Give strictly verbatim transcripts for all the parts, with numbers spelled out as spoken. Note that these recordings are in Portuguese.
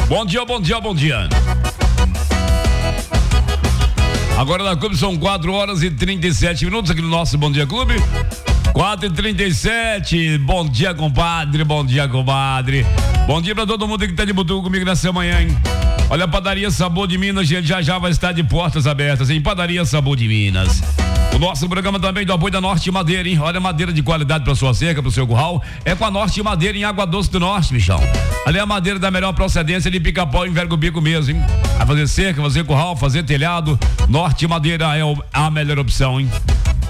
Bom dia, bom dia, bom dia. Agora na Clube são quatro horas e trinta e sete minutos aqui no nosso Bom Dia Clube. quatro e trinta e sete. Bom dia, compadre. Bom dia, comadre. Bom dia pra todo mundo que tá de butuco comigo nessa manhã, hein? Olha, a Padaria Sabor de Minas, gente, já já vai estar de portas abertas, hein? Padaria Sabor de Minas. O nosso programa também do apoio da Norte Madeira, hein? Olha, madeira de qualidade pra sua cerca, pro seu curral. É com a Norte Madeira em Água Doce do Norte, bichão. Ali é a madeira da melhor procedência de pica-pau em vergo bico mesmo, hein? Vai fazer cerca, fazer curral, fazer telhado. Norte Madeira é a melhor opção, hein?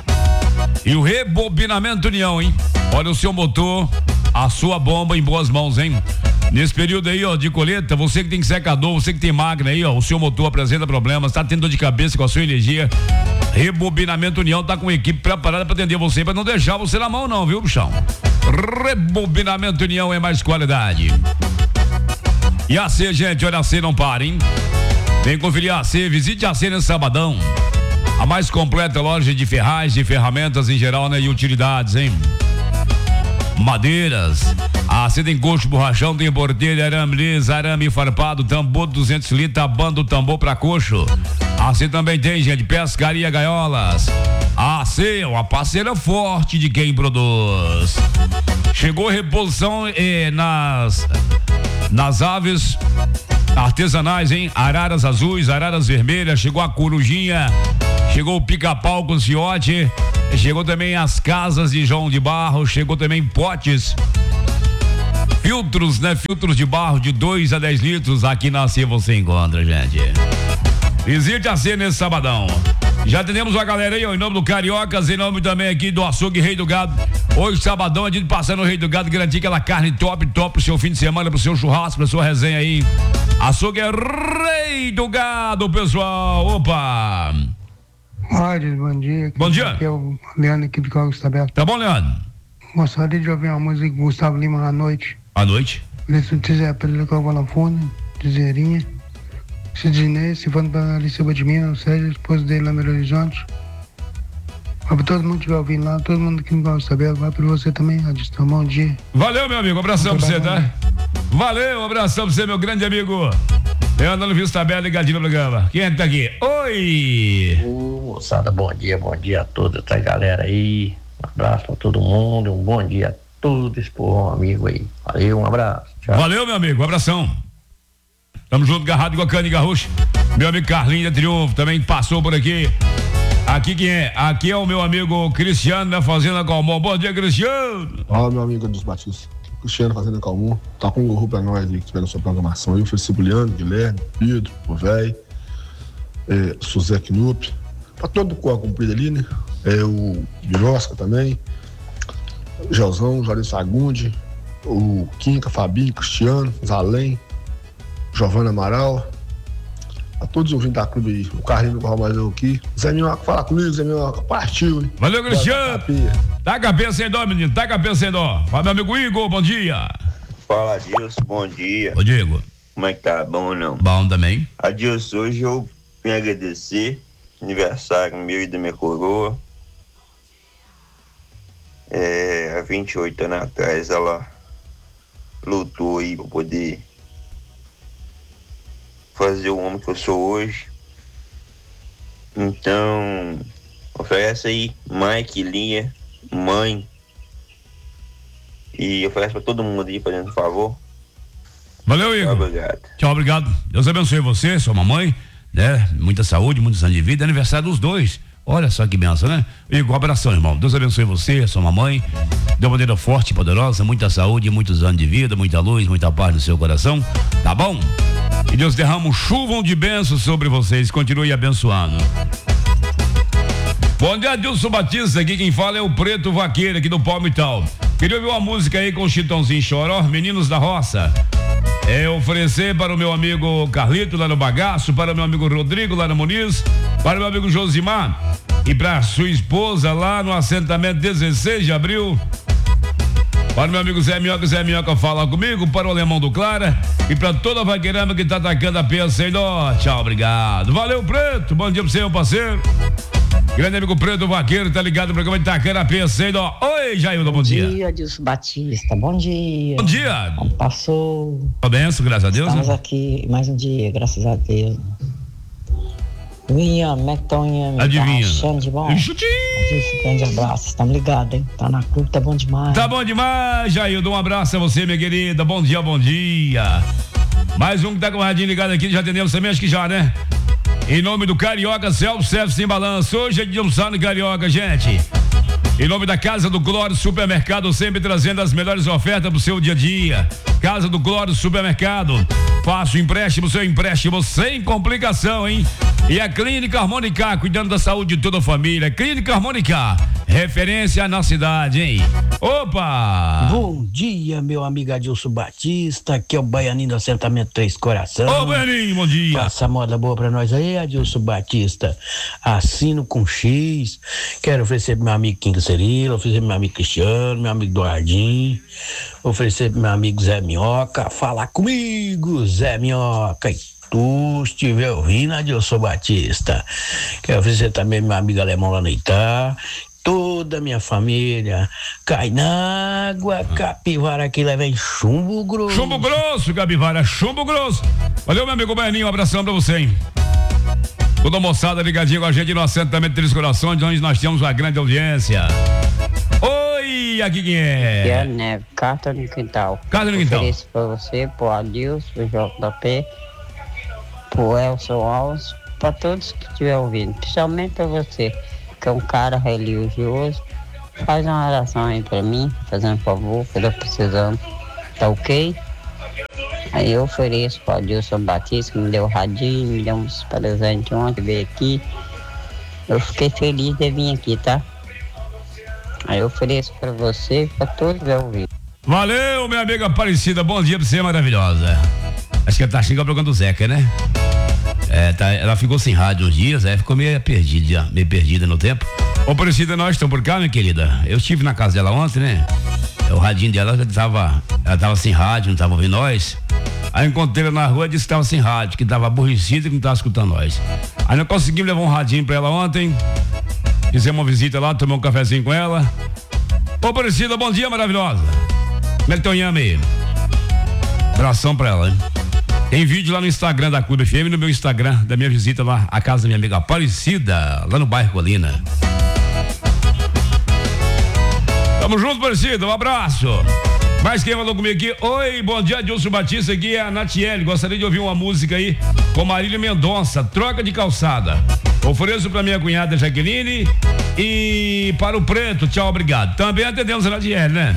E o Rebobinamento União, hein? Olha o seu motor, a sua bomba em boas mãos, hein? Nesse período aí, ó, de colheita, você que tem secador, você que tem máquina aí, ó, o seu motor apresenta problemas, tá tendo dor de cabeça com a sua energia. Rebobinamento União tá com a equipe preparada para atender você, para não deixar você na mão não, viu, bichão? Rebobinamento União é mais qualidade. E a A C, gente, olha, a A C não para, hein? Vem conferir a A C, visite a A C nesse sabadão. A mais completa loja de ferragens e ferramentas em geral, né? E utilidades, hein? Madeiras. A A C tem coxo, borrachão, tem porteira, arame liso, arame farpado, tambor duzentos litros, abando tambor pra coxo. A A C também tem, gente, pescaria, gaiolas. A A C é uma parceira forte de quem produz. Chegou reposição eh, nas nas aves artesanais, hein? Araras azuis, araras vermelhas, chegou a corujinha, chegou o pica-pau com ciote, chegou também as casas de João de Barro, chegou também potes, filtros, né? Filtros de barro de dois a dez litros, aqui na A C você encontra, gente. Visite a A C nesse sabadão. Já atendemos a galera aí, ó, em nome do Cariocas, em nome também aqui do Açougue Rei do Gado. Hoje, sabadão, a gente passando no Rei do Gado, garantir aquela carne top, top pro seu fim de semana, pro seu churrasco, pra sua resenha aí. Açougue é Rei do Gado, pessoal. Opa! Rádio, bom dia. Bom dia. Aqui é o Leandro aqui do Carlos Taberto. Tá bom, Leandro? Gostaria de ouvir uma música do Gustavo Lima à noite. À noite? Se tiver pelo Cavalafone, Tizeirinha. Sidney, Silvano Banalista de Minas, Sérgio, esposo dele lá no Belo Horizonte. Vai pra todo mundo que estiver ouvindo lá, todo mundo que não gosta de saber, vai pra você também, Adilson. Bom dia. Valeu, meu amigo, um abração pra você, tá? Valeu, um abração pra você, meu grande amigo. Leandro Vista Bela, ligadinho no programa. Quem é que tá aqui? Oi! Ô, moçada, bom dia, bom dia a toda essa galera aí. Um abraço pra todo mundo, um bom dia a todos esse povo amigo aí. Valeu, um abraço. Tchau. Valeu, meu amigo, um abração. Tamo junto, garrado com a cana e garrucha. Meu amigo Carlinhos da Triunfo também passou por aqui. Aqui quem é? Aqui é o meu amigo Cristiano da Fazenda Calmon. Bom dia, Cristiano. Olá, meu amigo dos Batistas. Cristiano Fazenda Calmon. Tá com um gorro pra nós ali que tiver na sua programação aí. O Cibuliano, Guilherme, Pedro, o Véi, é, Suzé Knup. Pra todo o cor cumprido ali, né? É o Birosca também. O Gelzão, Jorge Sagundi, o Quinca, Fabinho, Cristiano, Zalém. Giovana Amaral, a todos os ouvintes da clube aí, o Carlinho do Corral Mazão aqui. Zé Minhoca, fala comigo, Zé Minhoca, partiu, hein? Valeu, Cristiano. Tá a cabeça sem dó, menino, tá a cabeça sem dó. Fala, meu amigo Igor, bom dia. Fala, Adilson, bom dia. Ô, Diego. Como é que tá? Bom ou não? Bom também. Adilson, hoje eu vim agradecer, aniversário meu e da minha coroa. É, há vinte e oito anos atrás ela lutou aí pra poder fazer o homem que eu sou hoje. Então, oferece aí Mike, Linha, mãe. E oferece pra todo mundo aí, fazendo um favor. Valeu, Igor. Tchau, obrigado. Tchau, obrigado. Deus abençoe você, sua mamãe, né? Muita saúde, muitos anos de vida. Aniversário dos dois. Olha só que benção, né? Igor, abração, irmão. Deus abençoe você, sua mamãe. De uma maneira forte e poderosa, muita saúde, muitos anos de vida, muita luz, muita paz no seu coração. Tá bom? E Deus derrama um chuvão de bênçãos sobre vocês. Continue abençoando. Bom dia, Adilson Batista. Aqui quem fala é o Preto Vaqueiro, aqui do Palmital. Queria ouvir uma música aí com o Chitãozinho Choró, Meninos da Roça. É oferecer para o meu amigo Carlito lá no Bagaço, para o meu amigo Rodrigo lá no Muniz, para o meu amigo Josimar e para sua esposa lá no assentamento dezesseis de abril. Para o meu amigo Zé Minhoca, Zé Minhoca fala comigo, para o Alemão do Clara e para toda a vaqueirama que tá atacando a peça sem dó. Tchau, obrigado. Valeu, Preto. Bom dia pra você, meu parceiro. Grande amigo Preto Vaqueiro, tá ligado no programa de Itaquera, pensando, ó. Oi, Jaildo, bom dia. Bom dia, Adilson Batista, bom dia. Bom dia. Como passou? Tô benção, graças a Deus. Estamos né? aqui mais um dia, graças a Deus. Vinha, como é que estão indo? Adivinha. Tá achando de bom? Chutinho. Adilson, grande abraço, estamos ligados, hein? Tá na clube, tá bom demais. Tá bom demais, Jaildo. Um abraço a você, minha querida. Bom dia, bom dia. Mais um que tá com o radinho ligado aqui, já atendemos também, acho que já, né? Em nome do Carioca, self-service sem balanço. Hoje é dia de almoçar no Carioca, gente. Em nome da Casa do Cloro Supermercado, sempre trazendo as melhores ofertas pro seu dia a dia. Casa do Cloro Supermercado. Faça o empréstimo, seu empréstimo sem complicação, hein? E a Clínica Harmônica, cuidando da saúde de toda a família. Clínica Harmônica, referência na cidade, hein? Opa! Bom dia, meu amigo Adilson Batista, aqui é o Baianinho do assentamento Três Corações. Ô, Baianinho, bom dia. Passa moda boa pra nós aí, Adilson Batista. Assino com X. Quero oferecer pro meu amigo Kim Cirilo, oferecer pro meu amigo Cristiano, meu amigo Eduardinho, oferecer pro meu amigo Zé Minhoca. Fala comigo, Zé Minhoca. E tu estiver ouvindo, Adilson Batista. Quero oferecer também pro meu amigo Alemão lá no Itá. Toda a minha família cai na água, capivara que leva em chumbo grosso. Chumbo grosso, capivara, chumbo grosso. Valeu, meu amigo Baianinho, um abração pra você, hein? Toda a moçada ligadinha com a gente no assentamento Três Corações, onde nós temos uma grande audiência. Oi, aqui quem é? Aqui é a Neve, carta no quintal. Carta no quintal. Ofereço pra você, pro Adilson, pro J P, pro Elson Alves, pra todos que estiver ouvindo, principalmente pra você, que é um cara religioso. Faz uma oração aí pra mim, fazendo favor, que eu tô precisando, tá ok? Aí eu ofereço pro Adilson Batista, que me deu o radinho, me deu uns presentes ontem, veio aqui. Eu fiquei feliz de vir aqui, tá? Aí eu ofereço pra você e pra todos que ouvindo. Valeu, minha amiga Aparecida, bom dia pra você, maravilhosa. Acho que ela tá chegando pro programa do Zeca, né? É, tá, ela ficou sem rádio uns dias, aí ficou meio perdida, meio perdida no tempo. Ô, Aparecida, nós estamos por cá, minha querida. Eu estive na casa dela ontem, né? O radinho dela já tava, ela tava sem rádio, não tava ouvindo nós. Aí encontrei ela na rua e disse que tava sem rádio, que tava aborrecida e que não tava escutando nós. Aí nós conseguimos levar um radinho pra ela ontem. Fizemos uma visita lá, tomamos um cafezinho com ela. Ô, Aparecida, bom dia, maravilhosa. Como é que tem aí? Abração pra ela, hein? Tem vídeo lá no Instagram da Clube F M, no meu Instagram, da minha visita lá, à casa da minha amiga Aparecida, lá no bairro Colina. Tamo junto, Aparecida, um abraço. Mais quem falou comigo aqui? Oi, bom dia, Adilson Batista, aqui é a Natiele. Gostaria de ouvir uma música aí com Marília Mendonça, Troca de Calçada. Ofereço pra minha cunhada Jaqueline e para o Preto, tchau, obrigado. Também atendemos a Natiele, né?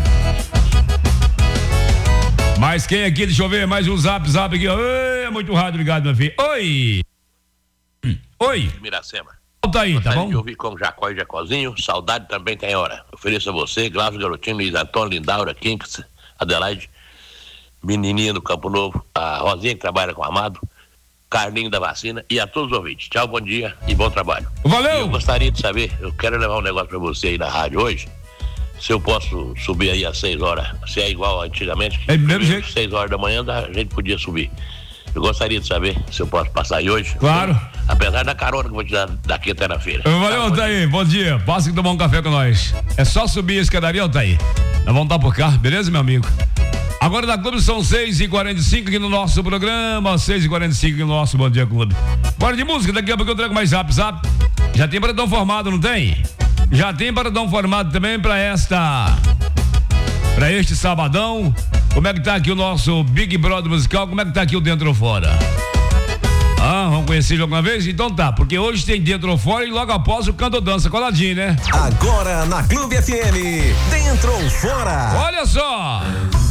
Mas quem aqui, deixa eu ver, mais um zap, zap aqui. Oi, é muito rádio ligado, meu filho. Oi. Hum. Oi. Miracema. Volta aí, tá bom? De ouvir com Jacó e Jacozinho, saudade também tem hora. Ofereço a você, Glaucio Garotinho, Luiz Antônio, Lindaura, Kinks, Adelaide, menininha do Campo Novo, a Rosinha que trabalha com o Amado, Carlinho da Vacina e a todos os ouvintes. Tchau, bom dia e bom trabalho. Valeu! E eu gostaria de saber, eu quero levar um negócio pra você aí na rádio hoje, se eu posso subir aí às seis horas, se é igual antigamente, é mesmo jeito. seis horas da manhã a gente podia subir. Eu gostaria de saber se eu posso passar aí hoje. Claro. Apesar da carona que eu vou te dar daqui até na feira. Valeu, tá, Altair, bom dia. Passa que tomar um café com nós. É só subir a escadaria, Altair. Nós vamos estar por cá, beleza, meu amigo? Agora da Clube são seis e quarenta e cinco aqui no nosso programa, seis e quarenta e cinco aqui no nosso Bom Dia Clube. Bora de música, daqui a pouco eu trago mais zap, zap. Já tem paredão formado, não tem? Já tem paredão formado também pra esta, pra este sabadão. Como é que tá aqui o nosso Big Brother musical? Como é que tá aqui o Dentro ou Fora? Ah, vamos conhecer de alguma vez? Então tá, porque hoje tem Dentro ou Fora e logo após o Canto Dança coladinho, né? Agora na Clube F M, Dentro ou Fora? Olha só!